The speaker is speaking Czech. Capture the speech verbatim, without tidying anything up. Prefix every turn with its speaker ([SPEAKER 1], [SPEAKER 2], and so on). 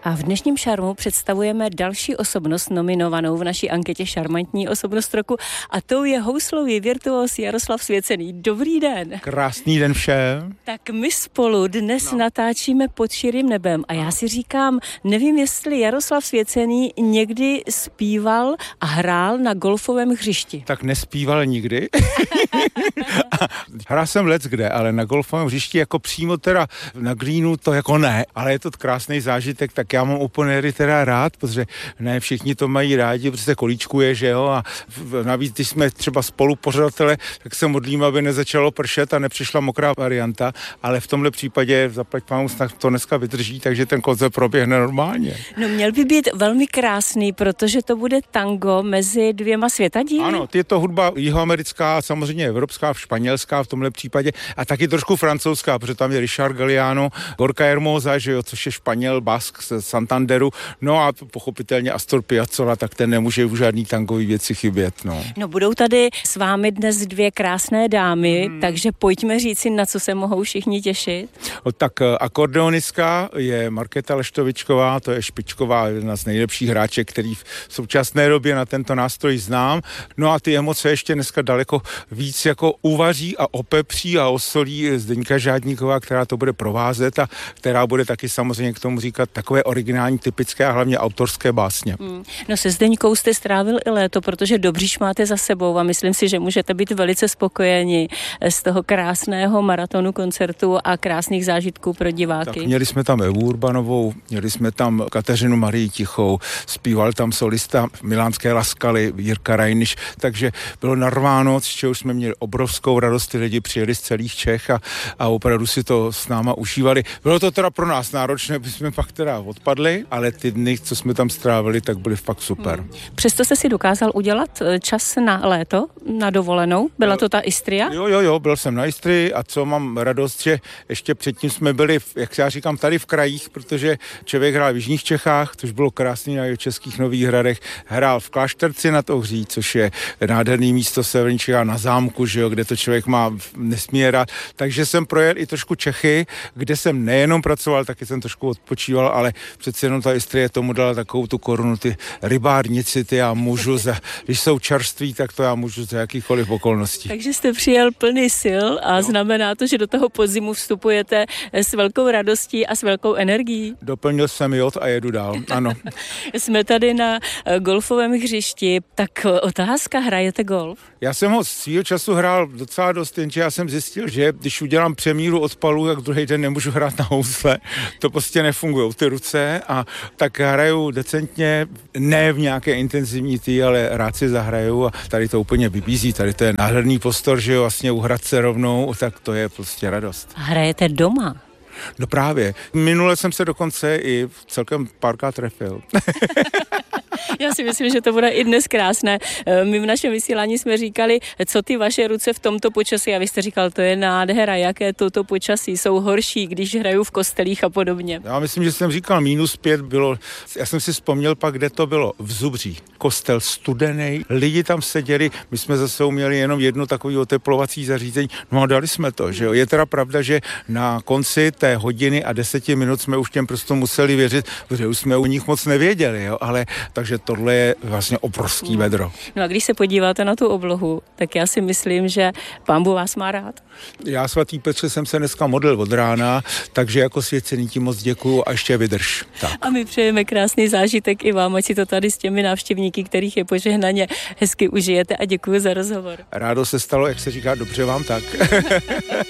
[SPEAKER 1] A v dnešním Šarmu představujeme další osobnost nominovanou v naší anketě Šarmantní osobnost roku a tou je houslový virtuos Jaroslav Svěcený. Dobrý den.
[SPEAKER 2] Krásný den všem.
[SPEAKER 1] Tak my spolu dnes no. natáčíme Pod širým nebem a já si říkám, nevím, jestli Jaroslav Svěcený někdy zpíval a hrál na golfovém hřišti.
[SPEAKER 2] Tak nespíval nikdy. Hrál jsem leckde, ale na golfovém hřišti jako přímo teda na greenu to jako ne, ale je to krásný zážitek, tak já mám oponéry teda rád, protože ne všichni to mají rádi, protože se kolíčkuje, že jo, a navíc, když jsme třeba spolupořadatele, tak se modlíme, aby nezačalo pršet a nepřišla mokrá varianta, ale v tomhle případě zaplať pánu snad to dneska vydrží, takže ten koncert proběhne normálně.
[SPEAKER 1] No měl by být velmi krásný, protože to bude tango mezi dvěma světadíly.
[SPEAKER 2] Ano, je to hudba jihoamerická, samozřejmě evropská, španělská v tomhle případě a taky trošku francouzská, protože tam je Richard Galliano, Gorka Hermosa, že jo, což je Španěl, Bask z Santanderu, no a pochopitelně Astor Piazzolla, tak ten nemůže v žádný tangový věci chybět, no.
[SPEAKER 1] No budou tady s vámi dnes dvě krásné dámy, hmm. takže pojďme říci, na co se mohou všichni těšit.
[SPEAKER 2] No, tak akordeonistka je Markéta Leštovičková, to je špičková, jedna z nejlepších hráček, který v současné době na tento nástroj znám. No a ty emoce ještě dneska daleko víc jako uvaří a opepří a osolí Zdeňka Žádníková, která to bude provázet a která bude taky samozřejmě k tomu říkat takové originální, typické a hlavně autorské básně. Hmm.
[SPEAKER 1] No se Zdeňkou jste strávil i léto, protože Dobříš máte za sebou a myslím si, že můžete být velice spokojeni z toho krásného maratonu koncertů a krásných zážitků pro diváky.
[SPEAKER 2] Tak měli jsme tam Evu Urbanovou, měli jsme tam Kateřinu Marii Tichou, zpíval tam solista Milánské Laskaly Jirka Rajniš, takže bylo narváno, z čeho jsme měli obrovskou radost, ty lidi přijeli z celých Čech a, a opravdu si to s náma užívali. Bylo to teda pro nás náročné, by jsme pak teda odpadli, ale ty dny, co jsme tam strávili, tak byly fakt super. Hmm.
[SPEAKER 1] Přesto jste si dokázal udělat čas na léto, na dovolenou? Byla to ta Istria?
[SPEAKER 2] Jo, jo, jo, byl jsem na Istrii a co mám radost, že ještě předtím jsme byli, jak já říkám, tady v krajích, protože člověk hrál v jižních Čechách, což bylo krásný na Českých Nových Hradech, hrál v Klášterci nad Ohří, což je nádherný místo severní Čechá na zámku, že jo, kde to člověk má nesmírně rád. Takže jsem projel i trošku Čechy, kde jsem nejenom pracoval, taky jsem trošku odpočíval, ale přece jenom ta Istrie tomu dala takovou tu korunu, ty rybárnici, ty já můžu, za, když jsou čerství, tak to já můžu za jakýchkoliv okolností.
[SPEAKER 1] Takže jste přijel plný sil a no. Znamená to, že do toho podzimu vstupujete s velkou radostí a s velkou energií.
[SPEAKER 2] Doplnil jsem jod a jedu dál, ano.
[SPEAKER 1] Jsme tady na golfovém hřišti, tak otázka, hrajete golf?
[SPEAKER 2] Já jsem ho svýho času hrál docela dost, jenže já jsem zjistil, že když udělám přemíru odpalu, tak druhý den nemůžu hrát na housle. To prostě nefungují ty ruce a tak hraju decentně, ne v nějaké intenzivní tý, ale rád si zahraju a tady to úplně vybízí, tady to je nádherný prostor, že jo, vlastně u Hradce rovnou, tak to je prostě radost.
[SPEAKER 1] A hrajete doma?
[SPEAKER 2] No právě. Minule jsem se dokonce i celkem párkrát trefil.
[SPEAKER 1] Já si myslím, že to bude i dnes krásné. My v našem vysílání jsme říkali, co ty vaše ruce v tomto počasí, a vy jste říkal, to je nádhera, jaké toto počasí, jsou horší, když hraju v kostelích a podobně.
[SPEAKER 2] Já myslím, že jsem říkal minus pět bylo, já jsem si vzpomněl pak, kde to bylo, v Zubří. Kostel studený, lidi tam seděli, my jsme zase měli jenom jedno takové oteplovací zařízení, no a dali jsme to, že jo. Je teda pravda, že na konci té hodiny a deseti minut jsme už těm prostě museli věřit, protože už jsme u nich moc nevěděli, jo, ale takže tohle je vlastně obrovský vedro.
[SPEAKER 1] No a když se podíváte na tu oblohu, tak já si myslím, že Pán Bůh vás má rád.
[SPEAKER 2] Já, svatý Petře, jsem se dneska modlil od rána, takže jako svěcený ti moc děkuju a ještě vydrž. Tak.
[SPEAKER 1] A my přejeme krásný zážitek i vám, ať si to tady s těmi návštěvníky, kterých je požehnaně, hezky užijete a děkuju za rozhovor.
[SPEAKER 2] Rádo se stalo, jak se říká, dobře vám tak.